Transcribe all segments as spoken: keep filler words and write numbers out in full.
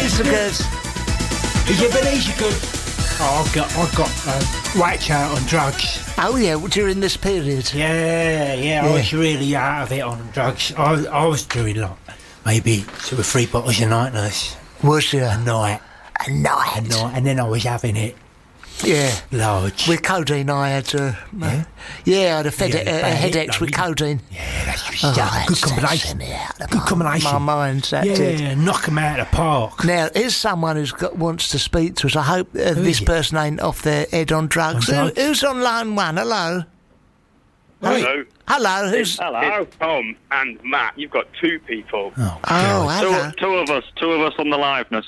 Beneath good. Is it Benicia good? Oh, I got, I got uh, whacked out on drugs. Oh yeah, during this period. Yeah, yeah, Yeah. I was really out of it on drugs. I, I was doing like maybe two or three bottles a night, nurse. Was you? A night, A night. a night, and then I was having it Yeah. large. With codeine, I had. Uh, yeah? yeah, I had a, fed- Yeah, uh, bad headaches hit, with though, codeine. Yeah, that's just Oh, a that good sets combination. me out of Good my- combination. My mind's that Yeah, did. knock 'em out of the park. Now, here's someone who's got wants to speak to us. I hope uh, this is it? person ain't off their head on drugs. On Who, drugs? who's on line one? Hello? Hello. Hello, who's... Hello. It's Tom and Matt. You've got two people. Oh, Oh, God. hello. Two, two of us. Two of us on the liveness.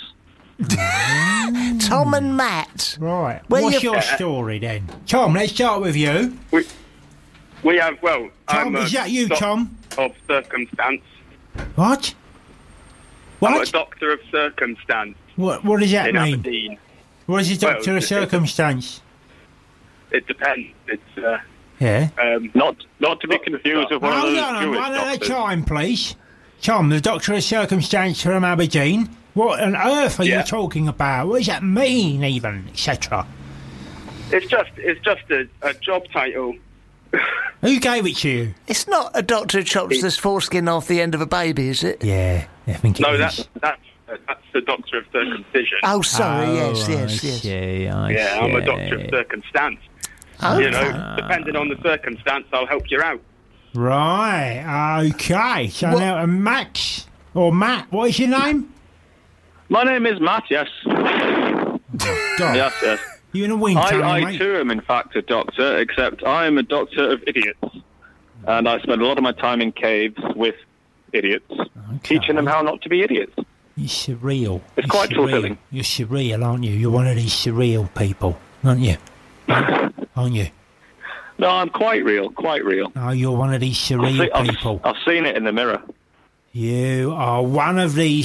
Tom and Matt. Right. Where What's you- your story then? Tom, let's start with you. We we have well. Tom, I'm a is that you, doc- Tom? Of circumstance. What? I'm a What? doctor of circumstance What, what does that in mean? Aberdeen. What is a Well, doctor of it- circumstance? It depends. It's uh, Yeah. um, not not to be confused with one of Hold those on, Jewish one at a doctors. time, please. Tom, the doctor of circumstance from Aberdeen. What on earth are Yeah. you talking about? What does that mean, even, et cetera? It's just it's just a, a job title. Who gave it to you? It's not a doctor who chops the foreskin off the end of a baby, is it? Yeah, I think it No, is. that's that's that's the doctor of circumcision. Oh, sorry, Oh, yes, yes, I yes. see, I yeah, I'm a see. doctor of circumstance. Okay. You know, depending on the circumstance, I'll help you out. Right, okay. So What- now, uh, Max, or Matt, what is your name? My name is Matt. Yes. God, Yes. Yes. you in a wind tunnel, I, I mate? too am in fact a doctor, except I am a doctor of idiots. And I spend a lot of my time in caves with idiots, Okay. teaching them how not to be idiots. You're surreal. It's You're quite surreal. fulfilling. You're surreal, aren't you? You're one of these surreal people, aren't you? Aren't you? No, I'm quite real, quite real. Oh, you're one of these I've, surreal se- I've, people. I've seen it in the mirror. You are one of these